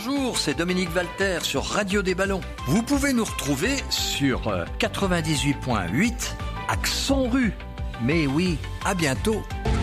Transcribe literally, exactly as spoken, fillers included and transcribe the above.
bonjour, c'est Dominique Valter sur Radio des Ballons. Vous pouvez nous retrouver sur quatre-vingt-dix-huit virgule huit Accent Rue. Mais oui, à bientôt.